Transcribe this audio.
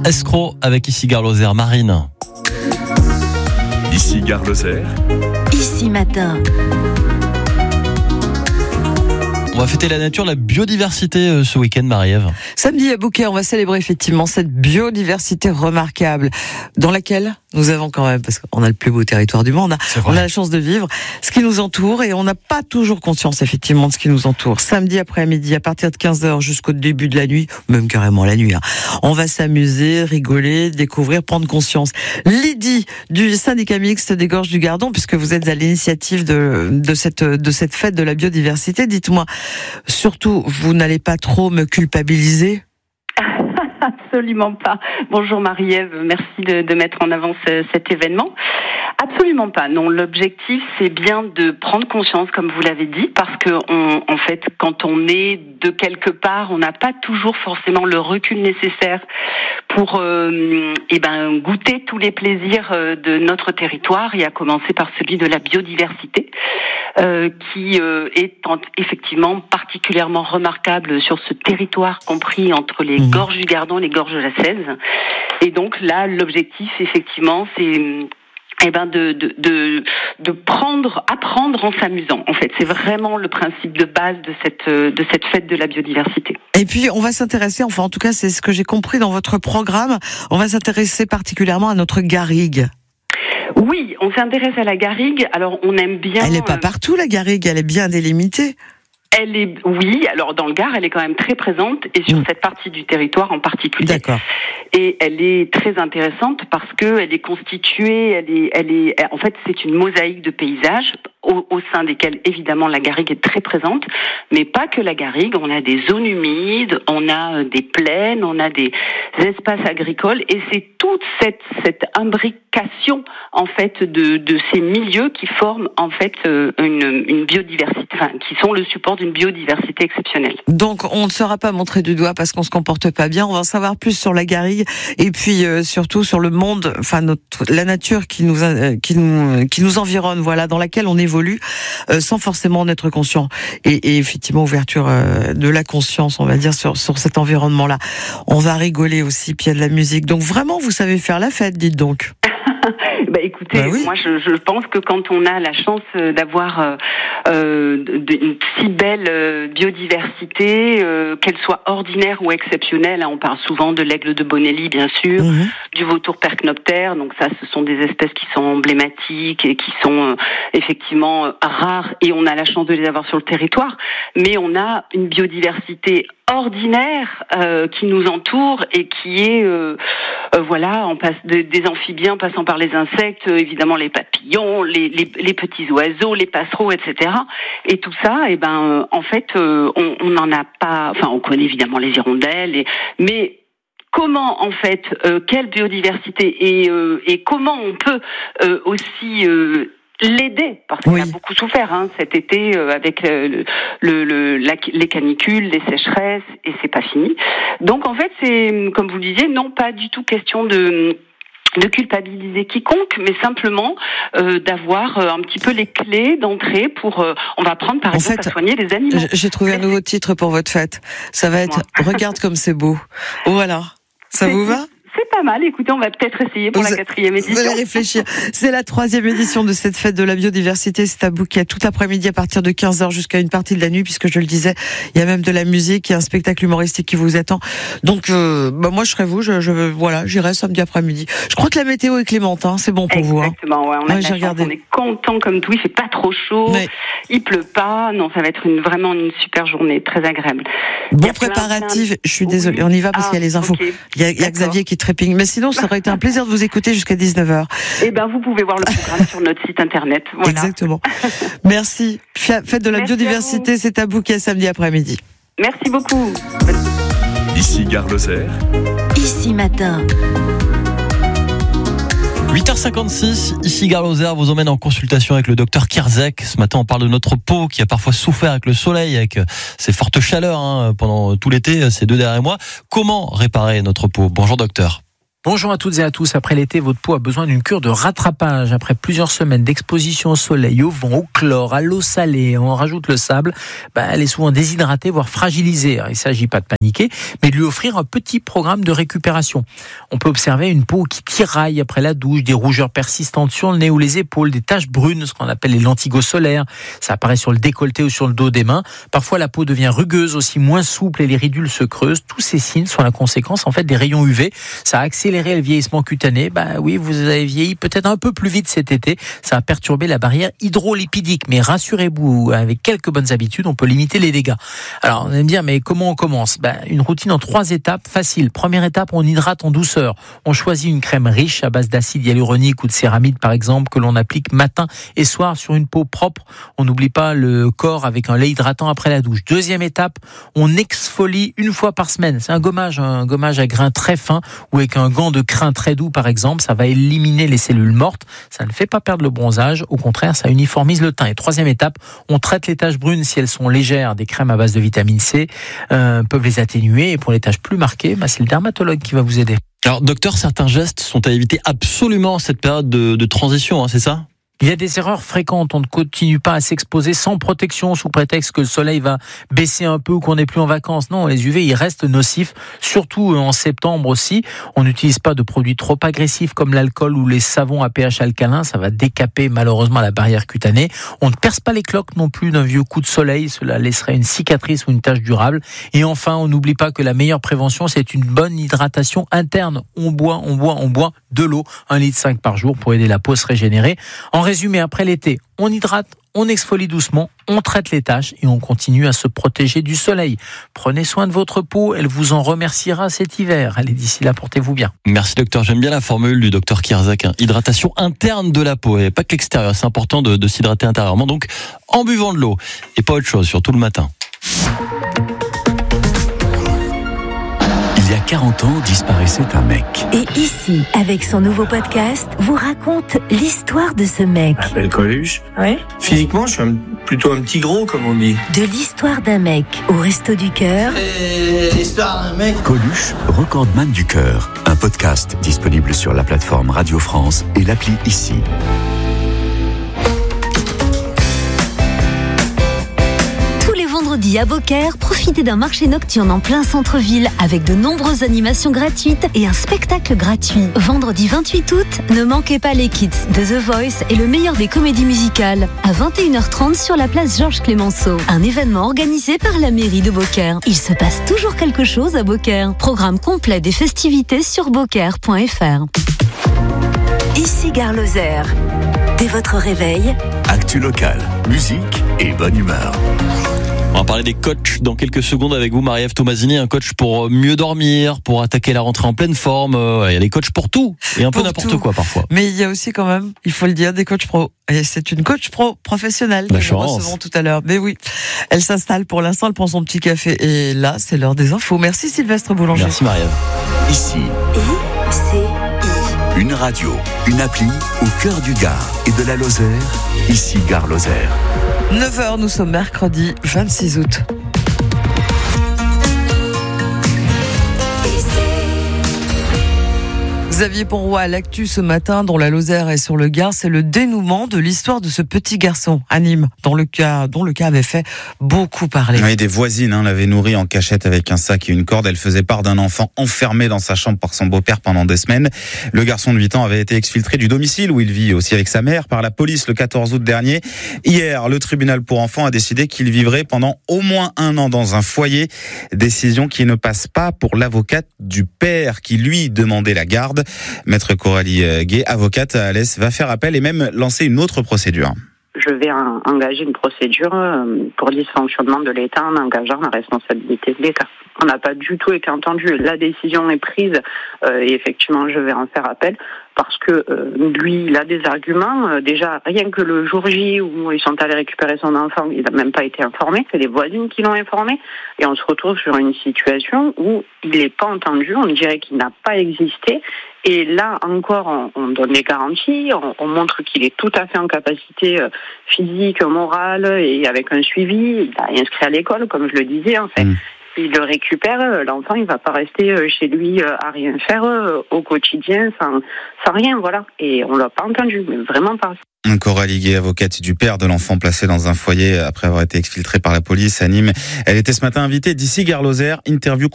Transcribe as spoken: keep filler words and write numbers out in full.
Escroc avec ici Gare Lozère, Marine. Ici Gare Lozère. Ici Matin. On va fêter la nature, la biodiversité ce week-end, Marie-Ève. Samedi à Bouquet, on va célébrer effectivement cette biodiversité remarquable dans laquelle nous avons quand même, parce qu'on a le plus beau territoire du monde, on a la chance de vivre ce qui nous entoure et on n'a pas toujours conscience effectivement de ce qui nous entoure. Samedi après-midi, à partir de quinze heures jusqu'au début de la nuit, même carrément la nuit, hein, on va s'amuser, rigoler, découvrir, prendre conscience. Lydie du syndicat mixte des Gorges du Gardon, puisque vous êtes à l'initiative de, de, cette, de cette fête de la biodiversité, dites-moi, surtout, vous n'allez pas trop me culpabiliser ? Absolument pas. Bonjour Marie-Ève, merci de, de mettre en avant ce, cet événement. Absolument pas. Non, l'objectif c'est bien de prendre conscience, comme vous l'avez dit, parce que on, en fait, quand on est de quelque part, on n'a pas toujours forcément le recul nécessaire pour, euh, eh ben, goûter tous les plaisirs de notre territoire, et à commencer par celui de la biodiversité, euh, qui euh, est en, effectivement particulièrement remarquable sur ce territoire compris entre les mmh. Gorges du Gardon et les Gorges de la Cèze. Et donc là, l'objectif, effectivement, c'est eh ben de, de de de prendre, apprendre en s'amusant. En fait, c'est vraiment le principe de base de cette de cette fête de la biodiversité. Et puis, on va s'intéresser, enfin, en tout cas, c'est ce que j'ai compris dans votre programme. On va s'intéresser particulièrement à notre garrigue. Oui, on s'intéresse à la garrigue. Alors, on aime bien. Elle n'est pas partout, la garrigue. Elle est bien délimitée. Elle est, oui, alors dans le Gard, elle est quand même très présente, et sur mmh. cette partie du territoire en particulier. D'accord. Et elle est très intéressante parce que elle est constituée, elle est, elle est, en fait, c'est une mosaïque de paysages au, au sein desquels, évidemment, la garrigue est très présente, mais pas que la garrigue. On a des zones humides, on a des plaines, on a des espaces agricoles, et c'est toute cette, cette imbrication, en fait, de, de ces milieux qui forment, en fait, une, une biodiversité, enfin, qui sont le support d'une biodiversité exceptionnelle. Donc, on ne sera pas montré du doigt parce qu'on se comporte pas bien. On va en savoir plus sur la garrigue et puis euh, surtout sur le monde, enfin notre la nature qui nous euh, qui nous qui nous environne, voilà, dans laquelle on évolue euh, sans forcément en être conscient. Et, et effectivement, ouverture euh, de la conscience, on va dire, sur sur cet environnement-là. On va rigoler aussi, puis il y a de la musique. Donc vraiment, vous savez faire la fête, dites donc. Bah écoutez, bah oui. moi je, je pense que quand on a la chance d'avoir euh, euh, une si belle euh, biodiversité, euh, qu'elle soit ordinaire ou exceptionnelle, hein, on parle souvent de l'aigle de Bonelli bien sûr, mmh. du vautour percnoptère, donc ça ce sont des espèces qui sont emblématiques et qui sont euh, effectivement euh, rares, et on a la chance de les avoir sur le territoire, mais on a une biodiversité ordinaire euh, qui nous entoure et qui est euh, euh, voilà, on passe de, des amphibiens passant par les insectes, euh, évidemment les papillons, les, les, les petits oiseaux, les passereaux, et cetera. Et tout ça, eh ben euh, en fait, euh, on n'en a pas. Enfin, on connaît évidemment les hirondelles, et, mais comment en fait, euh, quelle biodiversité et, euh, et comment on peut euh, aussi euh, l'aider, parce qu'il oui. a beaucoup souffert hein, cet été euh, avec le, le, le, la, les canicules, les sécheresses, et c'est pas fini. Donc en fait, c'est, comme vous le disiez, non pas du tout question de de culpabiliser quiconque, mais simplement euh, d'avoir euh, un petit peu les clés d'entrée pour... Euh, on va apprendre par exemple fait, à soigner les animaux. J'ai trouvé un nouveau titre pour votre fête. Ça va être « Regarde comme c'est beau ». Voilà. Ça c'est vous va ? C'est pas mal, écoutez, on va peut-être essayer pour vous la quatrième édition. Vous allez réfléchir. C'est la troisième édition de cette fête de la biodiversité. C'est à Bouquet, tout après-midi à partir de quinze heures jusqu'à une partie de la nuit, puisque je le disais, il y a même de la musique, il y a un spectacle humoristique qui vous attend. Donc, euh, bah moi je serai vous, je, je voilà, j'irai samedi après-midi. Je crois que la météo est clémente, hein, c'est bon pour Exactement, vous. Hein. Exactement, ouais, on a ouais, j'ai regardé. On est content comme tout, il fait pas trop chaud, mais... il pleut pas, non, ça va être une, vraiment une super journée, très agréable. Bon préparatif, plein... je suis désolée, on y va parce ah, qu'il y a les infos. Okay. Il y a, il y a Xavier qui trépigne, mais sinon ça aurait été un plaisir de vous écouter jusqu'à dix-neuf heures. Eh ben, vous pouvez voir le programme sur notre site internet. Voilà. Exactement. Merci. Fête de la Merci biodiversité, c'est à Bouquet samedi après-midi. Merci beaucoup. Ici Gare Lozère. Ici Matin. huit heures cinquante-six, ici Gare Lozère vous emmène en consultation avec le docteur Kierzek. Ce matin, on parle de notre peau qui a parfois souffert avec le soleil, avec ces fortes chaleurs hein, pendant tout l'été, ces deux derniers mois. Comment réparer notre peau ? Bonjour docteur. Bonjour à toutes et à tous. Après l'été, votre peau a besoin d'une cure de rattrapage. Après plusieurs semaines d'exposition au soleil, au vent, au chlore, à l'eau salée, on rajoute le sable, bah, elle est souvent déshydratée, voire fragilisée. Alors, il ne s'agit pas de paniquer, mais de lui offrir un petit programme de récupération. On peut observer une peau qui tiraille après la douche, des rougeurs persistantes sur le nez ou les épaules, des taches brunes, ce qu'on appelle les lentigos solaires. Ça apparaît sur le décolleté ou sur le dos des mains. Parfois, la peau devient rugueuse, aussi moins souple et les ridules se creusent. Tous ces signes sont la conséquence en fait des rayons U V. Ça accélère le vieillissement cutané. Bah oui, vous avez vieilli peut-être un peu plus vite cet été. Ça a perturbé la barrière hydrolipidique. Mais rassurez-vous, avec quelques bonnes habitudes, on peut limiter les dégâts. Alors, on va me dire, mais comment on commence ? Bah, une routine en trois étapes, facile. Première étape, on hydrate en douceur. On choisit une crème riche à base d'acide hyaluronique ou de céramide, par exemple, que l'on applique matin et soir sur une peau propre. On n'oublie pas le corps avec un lait hydratant après la douche. Deuxième étape, on exfolie une fois par semaine. C'est un gommage, un gommage à grains très fins ou avec un gant de crin très doux par exemple, ça va éliminer les cellules mortes, ça ne fait pas perdre le bronzage, au contraire ça uniformise le teint. Et troisième étape, on traite les taches brunes si elles sont légères, des crèmes à base de vitamine C euh, peuvent les atténuer, et pour les taches plus marquées, bah, c'est le dermatologue qui va vous aider. Alors docteur, certains gestes sont à éviter absolument en cette période de, de transition, hein, c'est ça ? Il y a des erreurs fréquentes. On ne continue pas à s'exposer sans protection sous prétexte que le soleil va baisser un peu ou qu'on n'est plus en vacances. Non, les U V, ils restent nocifs, surtout en septembre aussi. On n'utilise pas de produits trop agressifs comme l'alcool ou les savons à pH alcalin. Ça va décaper malheureusement la barrière cutanée. On ne perce pas les cloques non plus d'un vieux coup de soleil. Cela laisserait une cicatrice ou une tache durable. Et enfin, on n'oublie pas que la meilleure prévention, c'est une bonne hydratation interne. On boit, on boit, on boit de l'eau, un litre cinq par jour pour aider la peau à se régénérer. En résumé, après l'été, on hydrate, on exfolie doucement, on traite les taches et on continue à se protéger du soleil. Prenez soin de votre peau, elle vous en remerciera cet hiver. Allez, d'ici là, portez-vous bien. Merci docteur, j'aime bien la formule du docteur Kierzek, hein. Hydratation interne de la peau et pas que l'extérieur. C'est important de, de s'hydrater intérieurement, donc en buvant de l'eau et pas autre chose, surtout le matin. Il y a quarante ans, disparaissait un mec. Et ici, avec son nouveau podcast, vous raconte l'histoire de ce mec. Je m'appelle Coluche. Ouais. Physiquement, je suis un, plutôt un petit gros, comme on dit. De l'histoire d'un mec au Resto du Cœur. Et l'histoire d'un mec. Coluche, recordman du cœur. Un podcast disponible sur la plateforme Radio France et l'appli Ici. Vendredi à Beaucaire, profitez d'un marché nocturne en plein centre-ville avec de nombreuses animations gratuites et un spectacle gratuit. Vendredi vingt-huit août, ne manquez pas les Kids de The Voice et le meilleur des comédies musicales à vingt et une heures trente sur la place Georges Clémenceau. Un événement organisé par la mairie de Beaucaire. Il se passe toujours quelque chose à Beaucaire. Programme complet des festivités sur beaucaire point f r. Ici Gare Lozère. Dès votre réveil, Actu locale, musique et bonne humeur. On va parler des coachs dans quelques secondes avec vous, Marie-Ève Tomasini, un coach pour mieux dormir, pour attaquer la rentrée en pleine forme. Il y a des coachs pour tout et un peu Pour n'importe tout. quoi parfois. Mais il y a aussi quand même, il faut le dire, des coachs pro. Et c'est une coach pro professionnelle La que nous chance. recevrons tout à l'heure. Mais oui, elle s'installe pour l'instant, elle prend son petit café. Et là, c'est l'heure des infos. Merci Sylvestre Boulanger. Merci Marie-Ève. Ici, I C I. une radio, une appli au cœur du Gard et de la Lozère. Ici Gare Lozère. neuf heures, nous sommes mercredi vingt-six août. Xavier Ponroy à l'actu ce matin, dont la Lozère est sur le Gard, c'est le dénouement de l'histoire de ce petit garçon à Nîmes, dont le cas, dont le cas avait fait beaucoup parler. Oui, des voisines hein, l'avaient nourri en cachette avec un sac et une corde. Elle faisait part d'un enfant enfermé dans sa chambre par son beau-père pendant des semaines. Le garçon de huit ans avait été exfiltré du domicile où il vit aussi avec sa mère par la police le quatorze août dernier. Hier, le tribunal pour enfants a décidé qu'il vivrait pendant au moins un an dans un foyer. Décision qui ne passe pas pour l'avocate du père qui lui demandait la garde. Maître Coralie Gay, avocate à Alès, va faire appel et même lancer une autre procédure. Je vais en, engager une procédure pour dysfonctionnement de l'État en engageant la responsabilité de l'État. On n'a pas du tout été entendu. La décision est prise euh, et effectivement, je vais en faire appel parce que euh, lui, il a des arguments. Euh, déjà, rien que le jour J où ils sont allés récupérer son enfant, il n'a même pas été informé. C'est les voisines qui l'ont informé. Et on se retrouve sur une situation où il n'est pas entendu. On dirait qu'il n'a pas existé. Et là encore, on, on donne des garanties. On, on montre qu'il est tout à fait en capacité euh, physique, morale et avec un suivi. Il a inscrit à l'école, comme je le disais. En fait. Mmh. il le récupère, l'enfant il va pas rester chez lui à rien faire au quotidien sans, sans rien, voilà. Et on l'a pas entendu, mais vraiment pas. Coralie Gué, avocate du père de l'enfant placé dans un foyer après avoir été exfiltré par la police à Nîmes. Elle était ce matin invitée d'ici Gare Lozère. Interview